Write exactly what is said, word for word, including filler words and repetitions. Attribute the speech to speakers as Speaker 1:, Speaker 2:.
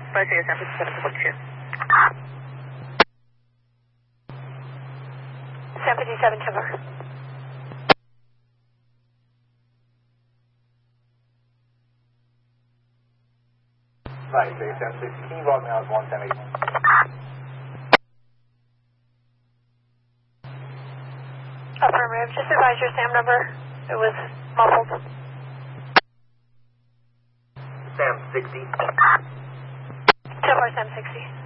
Speaker 1: five zero San fifty-seven to forty-two.
Speaker 2: San fifty-seven Timber.
Speaker 3: Right, so San sixty, can you log me out as one ten eight?
Speaker 2: Affirmative, just advise your SAM number. It was muffled.
Speaker 3: Sam sixty.
Speaker 2: So far, SAM sixty.